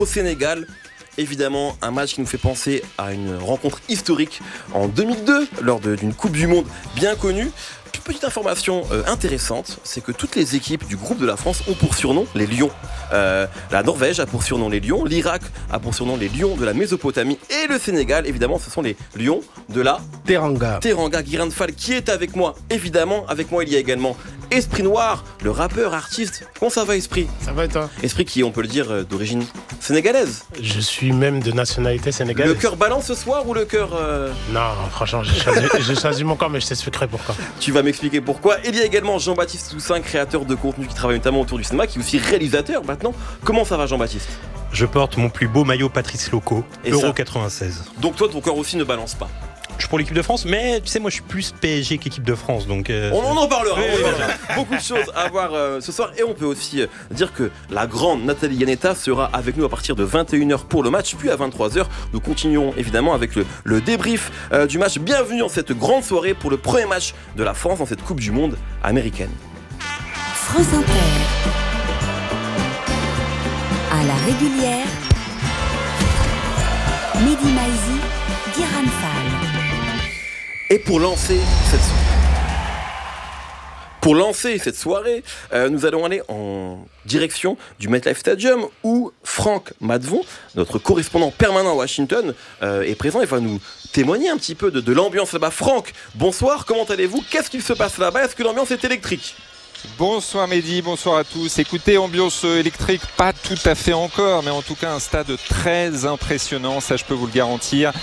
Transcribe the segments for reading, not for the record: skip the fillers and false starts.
Au Sénégal, évidemment, un match qui nous fait penser à une rencontre historique en 2002 lors d'une Coupe du Monde bien connue. Petite information intéressante, c'est que toutes les équipes du groupe de la France ont pour surnom les Lions. La Norvège a pour surnom les Lions, l'Irak a pour surnom les Lions de la Mésopotamie et le Sénégal, évidemment, ce sont les Lions de la Teranga. Guiran Fall qui est avec moi, évidemment. Avec moi, il y a également Esprit Noir, le rappeur, artiste. Comment ça va, Esprit ? Ça va et toi ? Esprit qui, on peut le dire, d'origine sénégalaise. Je suis même de nationalité sénégalaise. Le cœur balance ce soir ou le cœur... Non, franchement, j'ai choisi mon corps, mais je t'expliquerai pourquoi. Tu vas m'expliquer pourquoi. Il y a également Jean-Baptiste Toussaint, créateur de contenu qui travaille notamment autour du cinéma, qui est aussi réalisateur maintenant. Comment ça va, Jean-Baptiste ? Je porte mon plus beau maillot Patrice Loco, Et Euro ça 96. Donc toi, ton corps aussi ne balance pas. Je suis pour l'équipe de France, mais tu sais, moi je suis plus PSG qu'équipe de France, donc... On en parlera, Oui, on en parlera. Beaucoup de choses à voir ce soir. Et on peut aussi dire que la grande Nathalie Yanetta sera avec nous à partir de 21h pour le match. Puis à 23h, nous continuons évidemment avec le débrief du match. Bienvenue dans cette grande soirée pour le premier match de la France dans cette Coupe du Monde américaine. France Inter. À la régulière, Mehdi Maizi, Guiran Fall. Et pour lancer cette soirée, nous allons aller en direction du MetLife Stadium où Franck Madvon, notre correspondant permanent à Washington, est présent et va nous témoigner un petit peu de l'ambiance là-bas. Franck, bonsoir, comment allez-vous ? Qu'est-ce qu'il se passe là-bas ? Est-ce que l'ambiance est électrique ? Bonsoir Mehdi, bonsoir à tous. Écoutez, ambiance électrique, pas tout à fait encore, mais en tout cas un stade très impressionnant, ça je peux vous le garantir.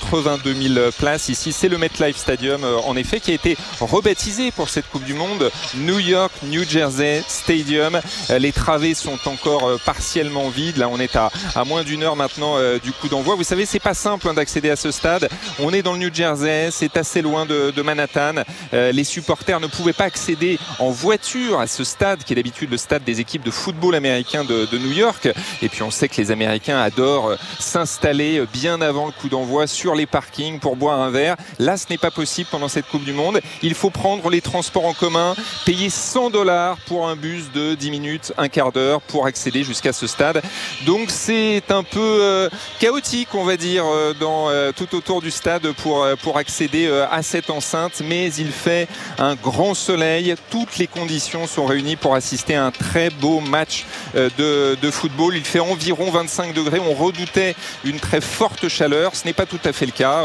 82 000 places ici, c'est le MetLife Stadium en effet qui a été rebaptisé pour cette Coupe du Monde New York, New Jersey Stadium. Les travées sont encore partiellement vides, là on est à moins d'une heure maintenant du coup d'envoi. Vous savez, c'est pas simple d'accéder à ce stade. On est dans le New Jersey, c'est assez loin de Manhattan. Les supporters ne pouvaient pas accéder en voiture à ce stade qui est d'habitude le stade des équipes de football américain de New York. Et puis on sait que les Américains adorent s'installer bien avant le coup d'envoi sur les parkings pour boire un verre. Là, ce n'est pas possible pendant cette Coupe du Monde. Il faut prendre les transports en commun, payer $100 pour un bus de 10 minutes, un quart d'heure pour accéder jusqu'à ce stade. Donc c'est un peu chaotique, on va dire, tout autour du stade pour accéder à cette enceinte. Mais il fait un grand soleil. Toutes les conditions sont réunies pour assister à un très beau match de football. Il fait environ 25 degrés. On redoutait une très forte chaleur. Ce n'est pas tout à fait le cas.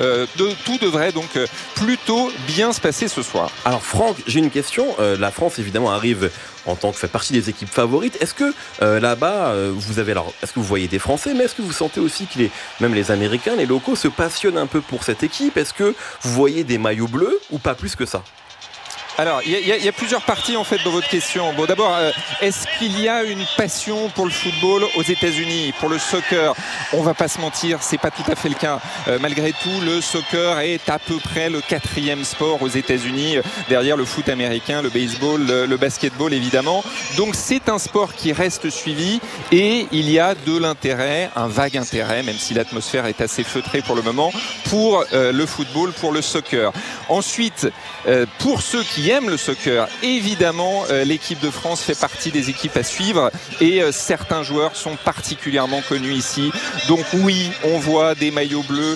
Tout devrait donc plutôt bien se passer ce soir. Alors Franck, j'ai une question. La France évidemment arrive en tant que fait partie des équipes favorites. Est-ce que là-bas, est-ce que vous voyez des Français, mais est-ce que vous sentez aussi que même les Américains, les locaux se passionnent un peu pour cette équipe ? Est-ce que vous voyez des maillots bleus ou pas plus que ça ? Alors, il y a plusieurs parties en fait dans votre question. Bon, d'abord, est-ce qu'il y a une passion pour le football aux États-Unis, pour le soccer ? On va pas se mentir, c'est pas tout à fait le cas. Malgré tout, le soccer est à peu près le 4e sport aux États-Unis, derrière le foot américain, le baseball, le basketball évidemment. Donc c'est un sport qui reste suivi et il y a de l'intérêt, un vague intérêt, même si l'atmosphère est assez feutrée pour le moment, pour le football, pour le soccer. Ensuite, pour ceux qui aiment le soccer, évidemment l'équipe de France fait partie des équipes à suivre et certains joueurs sont particulièrement connus ici. Donc oui, on voit des maillots bleus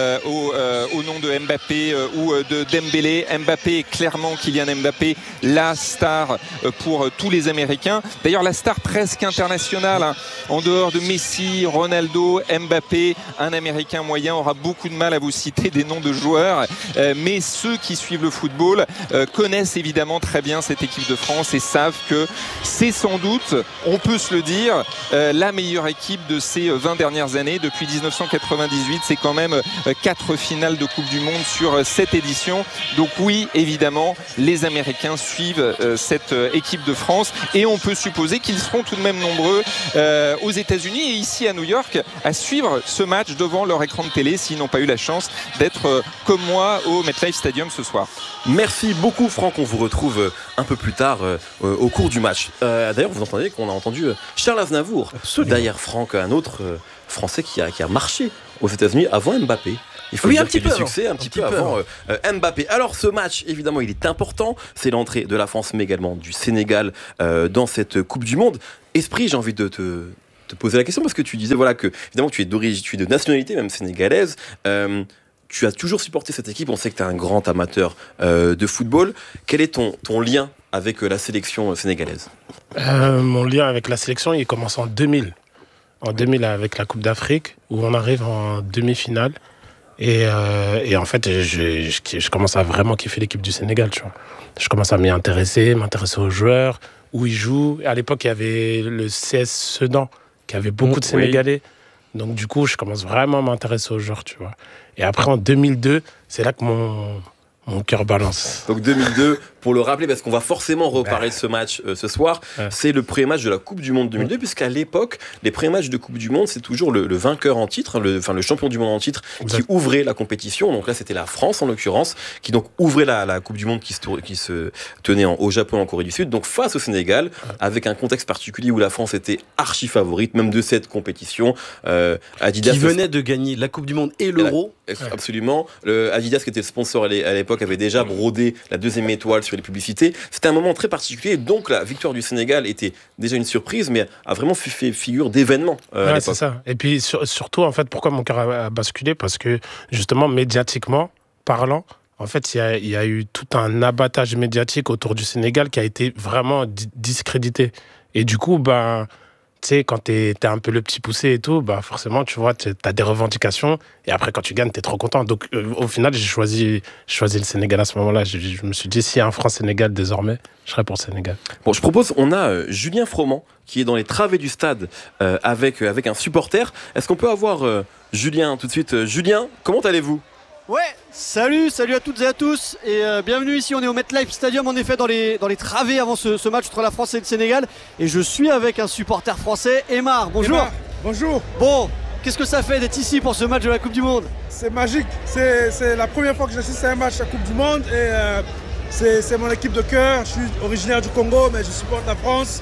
au nom de Mbappé ou de Dembélé. Mbappé est clairement Kylian Mbappé, la star pour tous les Américains. D'ailleurs la star presque internationale, hein. En dehors de Messi, Ronaldo, Mbappé, un Américain moyen aura beaucoup de mal à vous citer des noms de joueurs, mais ceux qui suivent le football connaissent évidemment très bien cette équipe de France et savent que c'est sans doute, on peut se le dire, la meilleure équipe de ces 20 dernières années. Depuis 1998, c'est quand même 4 finales de Coupe du Monde sur cette édition. Donc oui, évidemment, les Américains suivent cette équipe de France et on peut supposer qu'ils seront tout de même nombreux aux États-Unis et ici à New York à suivre ce match devant leur écran de télé s'ils n'ont pas eu la chance d'être comme moi au MetLife Stadium ce soir. Merci beaucoup Franck, on vous retrouve un peu plus tard au cours du match. D'ailleurs vous entendez qu'on a entendu Charles Aznavour. Absolument. Derrière Franck, un autre Français qui a marché aux États-Unis avant Mbappé. Il faut Oui, dire un petit qu'il y a peu du succès un petit peu avant Mbappé. Alors ce match, évidemment, il est important. C'est l'entrée de la France, mais également du Sénégal dans cette Coupe du Monde. Esprit, j'ai envie de te te poser la question parce que tu disais voilà que évidemment tu es d'origine, tu es de nationalité même sénégalaise. Tu as toujours supporté cette équipe. On sait que tu es un grand amateur de football. Quel est ton lien avec la sélection sénégalaise? Mon lien avec la sélection, il commence en 2000. En 2000 avec la Coupe d'Afrique, où on arrive en demi-finale. Et en fait, je commence à vraiment kiffer l'équipe du Sénégal, tu vois. Je commence à m'intéresser aux joueurs, où ils jouent. À l'époque, il y avait le CS Sedan, qui avait beaucoup de Sénégalais. Donc du coup, je commence vraiment à m'intéresser aux joueurs, tu vois. Et après, en 2002, c'est là que mon cœur balance. Donc 2002, pour le rappeler, parce qu'on va forcément reparler de ce match ce soir, c'est le premier match de la Coupe du Monde 2002, puisqu'à l'époque, les premiers matchs de Coupe du Monde, c'est toujours le vainqueur en titre, le champion du monde en titre, qui ouvrait la compétition. Donc là, c'était la France, en l'occurrence, qui donc ouvrait la Coupe du Monde qui se tenait au Japon et en Corée du Sud, donc face au Sénégal, avec un contexte particulier où la France était archi favorite, même de cette compétition. Adidas qui venait de gagner la Coupe du Monde et l'Euro. Absolument. Adidas, qui était le sponsor à l'époque, avait déjà brodé la deuxième étoile sur les publicités. C'était un moment très particulier, donc la victoire du Sénégal était déjà une surprise, mais a vraiment fait figure d'événement à l'époque. C'est ça. Et puis surtout, en fait, pourquoi mon cœur a basculé? Parce que justement, médiatiquement parlant, en fait, il y a eu tout un abattage médiatique autour du Sénégal qui a été vraiment discrédité. Et du coup, tu sais, quand t'es un peu le petit poussé et tout, forcément, tu vois, t'as des revendications. Et après, quand tu gagnes, t'es trop content. Donc, au final, j'ai choisi le Sénégal à ce moment-là. Je me suis dit, s'il y a un France-Sénégal désormais, je serais pour le Sénégal. Bon, je propose, on a Julien Froment qui est dans les travées du stade avec un supporter. Est-ce qu'on peut avoir Julien tout de suite? Julien, comment allez-vous? Ouais, salut à toutes et à tous et bienvenue ici, on est au MetLife Stadium en effet dans les travées avant ce match entre la France et le Sénégal et je suis avec un supporter français, Aymar, bonjour. Aymar, bonjour. Bon, qu'est-ce que ça fait d'être ici pour ce match de la Coupe du Monde? C'est magique, c'est la première fois que j'assiste à un match de la Coupe du Monde et c'est mon équipe de cœur, je suis originaire du Congo mais je supporte la France.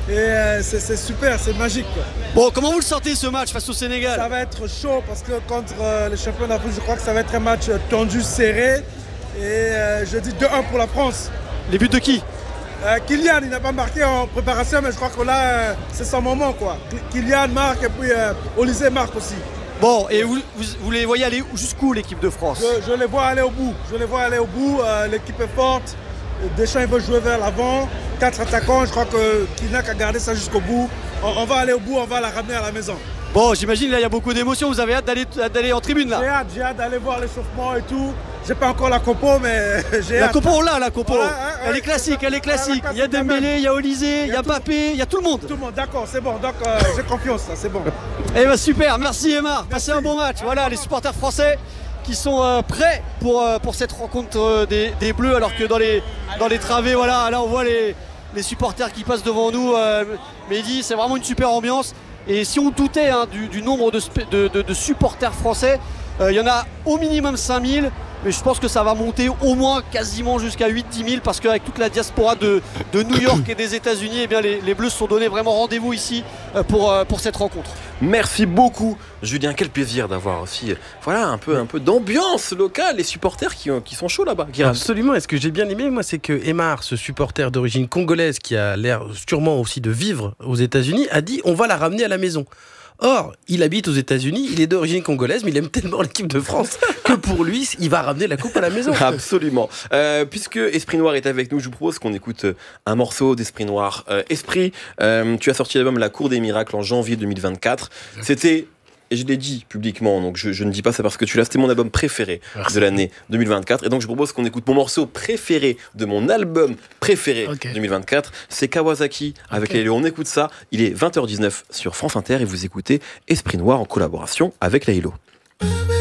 Et c'est super, c'est magique. Bon, comment vous le sentez ce match face au Sénégal? Ça va être chaud parce que contre les champions d'Afrique, je crois que ça va être un match tendu, serré. Et je dis 2-1 pour la France. Les buts de qui? Kylian, il n'a pas marqué en préparation, mais je crois que là, c'est son moment, quoi. Kylian marque et puis Olysée marque aussi. Bon, et vous les voyez aller jusqu'où, l'équipe de France? Je les vois aller au bout. L'équipe est forte. Deschamps, il veut jouer vers l'avant. 4 attaquants, je crois que Kylian a gardé ça jusqu'au bout. On va aller au bout, on va la ramener à la maison. Bon, j'imagine là il y a beaucoup d'émotions, vous avez hâte d'aller en tribune là? J'ai hâte d'aller voir l'échauffement et tout. J'ai pas encore la compo, mais j'ai hâte. La compo, on l'a, la compo. Voilà, elle est classique. Il y a Dembélé, il y a Olysée, il y a Mbappé, il y a tout le monde. Tout le monde, d'accord, c'est bon. Donc j'ai confiance, là, c'est bon. Eh ben super, merci Aymar. Passez un bon match. Voilà, les supporters français qui sont prêts pour cette rencontre des Bleus, alors que dans les travées, voilà, là on voit les supporters qui passent devant nous. Mehdi, c'est vraiment une super ambiance. Et si on doutait du nombre de supporters français, il y en a au minimum 5000, mais je pense que ça va monter au moins quasiment jusqu'à 8-10 000 parce qu'avec toute la diaspora de New York et des États-Unis, eh bien les Bleus se sont donné vraiment rendez-vous ici pour cette rencontre. Merci beaucoup Julien, quel plaisir d'avoir aussi un peu d'ambiance locale, les supporters qui sont chauds là-bas. Absolument, et ce que j'ai bien aimé moi c'est que Aymar, ce supporter d'origine congolaise qui a l'air sûrement aussi de vivre aux États-Unis, a dit on va la ramener à la maison. Or, il habite aux États-Unis, il est d'origine congolaise, mais il aime tellement l'équipe de France que pour lui, il va ramener la coupe à la maison. Absolument. Puisque Esprit Noir est avec nous, je vous propose qu'on écoute un morceau d'Esprit Noir. Esprit, tu as sorti l'album La Cour des Miracles en janvier 2024. C'était... Et je l'ai dit publiquement, donc je ne dis pas ça parce que tu l'as, c'était mon album préféré de l'année 2024. Et donc je propose qu'on écoute mon morceau préféré de mon album préféré 2024. C'est Kawasaki avec les Léo. On écoute ça, il est 20h19 sur France Inter et vous écoutez Esprit Noir en collaboration avec Laylo.